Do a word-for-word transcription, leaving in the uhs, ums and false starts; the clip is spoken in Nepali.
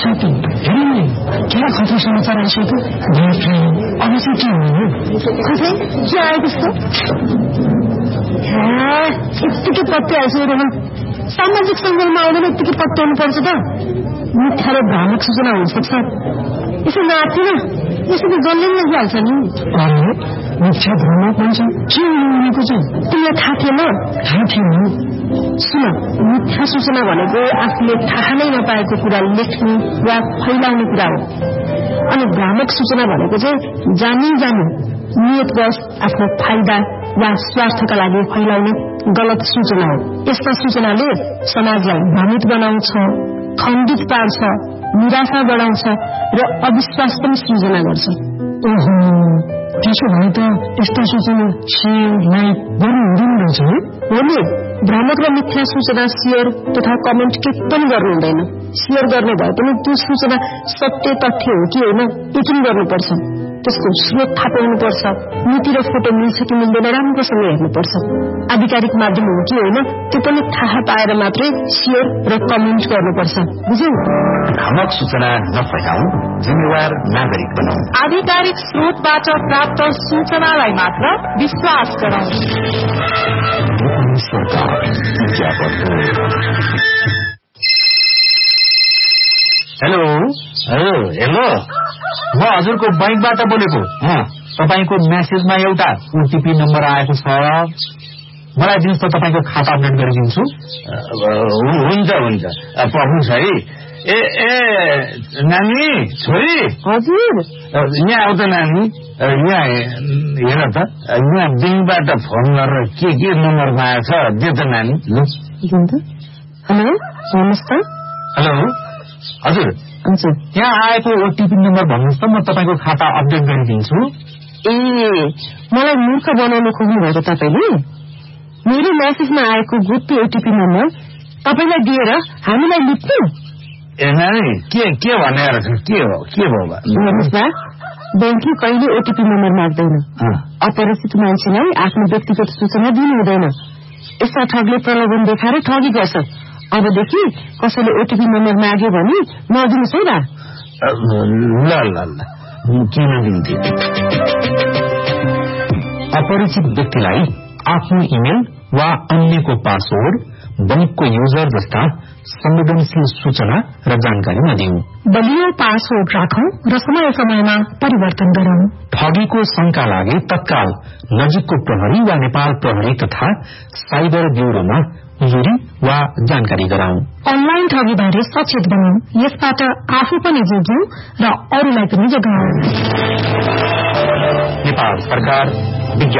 साथी हेर्नु क्या खतरा समाचार आइसक्यो अब चाहिँ के हुनु खै के आयो त्यस्तो यत्तिकै पत्ते आइसक्यो सामाजिक सञ्जालमा आउँदैन यत्तिकै पत्याउनु पर्छ त मिथ्या र भ्रामक सूचना हुनसक्छ यसो नाथिन यसो त जसले नै हाल्छ नि अरे मिथ्या भ्रामक भन्छ के हुनुको चाहिँ तिमीलाई थाहा थिएन थाहा थिएन सुन मिथ्या सूचना भनेको आफूले थाहा नै नपाएको कुरा लेख्ने वा फैलाउने कुरा हो अनि भ्रामक सूचना भनेको चाहिँ जानी जानी नियतवश आफ्नो फाइदा वा स्वार्थका लागि फैलाउने गलत सूचना हो यस्ता सूचनाले समाजलाई भ्रमित बनाउँछ खण्डित पार्छ निराशा बढाउँछ र अविश्वास पनि सृजना गर्छ ओहो त्यसो भए त यस्ता सूचना सेयर लाइक गर्नु हुँदैन रहेछ है हो नि भ्रामक र मिथ्या सूचना शेयर तथा कमेन्ट के पनि गर्नु हुँदैन शेयर गर्ने भए पनि त्यो सूचना सत्य तथ्य हो कि होइन यकिन गर्नुपर्छ त्यसको स्रोत थाहा पाउनुपर्छ नीति र फोटो मिल्छ कि मिल्दैन राम्रोसँग हेर्नुपर्छ आधिकारिक माध्यम हो कि होइन त्यो पनि थाहा पाएर मात्रै शेयर र कमेन्ट गर्नुपर्छ बुझ्यौ भ्रामक सूचना नफैलाऊ जिम्मेवार नागरिक बनाऊ आधिकारिक स्रोतबाट प्राप्त सूचनालाई मात्र विश्वास गरौं हेलो हेलो हेलो म हजुरको बैंकबाट बोलेको तपाईको मेसेजमा एउटा ओटीपी नम्बर आएको छ मलाई दिनुहोस् त तपाईको खाता अपडेट गरिदिन्छु हुन्छ हुन्छ पढ्नुहोस् है ए ए नानी छोरी हजुर यहाँ आउ त नानी यहाँ हेर त यहाँ बैंकबाट फोन गरेर के के नम्बर पाएको छ दे त नानी हेलो भन्नुहोस् त हेलो हजुर हजुर यहाँ आएको ओटीपी नम्बर भन्नुहोस् त म तपाईँको खाता अपडेट गरिदिन्छु ए मलाई मूर्ख बनाउन खोज्नु भएको तपाईँले मेरो मेसेजमा आएको गुप्त ओटीपी नम्बर तपाईँलाई दिएर हामीलाई लुट्नु ए नानी के के भनेर के हो के भयो भन्नुहोस् न ब्याङ्कले कहिले ओटीपी नम्बर माग्दैन अपरिचित मान्छेलाई आफ्नो व्यक्तिगत सूचना दिनु हुँदैन यस्ता ठगले प्रलोभन देखाएर ठगी गर्छ अबदेखि कसैले ओटीपी नम्बर माग्यो भने नदिनुहोस् है ल ल ल किन दिन्थे अपरिचित व्यक्तिलाई आफ्नो इमेल वा अन्यको पासवर्ड बैंकको युजर जस्ता संवेदनशील सूचना र जानकारी नदिऊ बलियो पासवर्ड राखौं र समय समयमा परिवर्तन गरौं ठगीको शंका लागे तत्काल नजिकको प्रहरी वा नेपाल प्रहरी तथा साइबर ब्यूरोमा हुजुरी वा जानकारी गराउँ अनलाइन ठगीबारे सचेत बनाउँ यसबाट आफू पनि जोगौं र अरूलाई पनि जोगाउँ नेपाल सरकार विज्ञापन